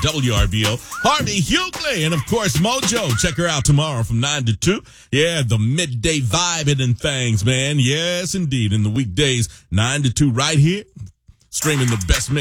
WRBO. Harvey Hughley and, of course, Mojo. Check her out tomorrow from 9 to 2. Yeah, the midday vibing and things, man. Yes, indeed. In the weekdays, 9 to 2 right here. Streaming the best mix.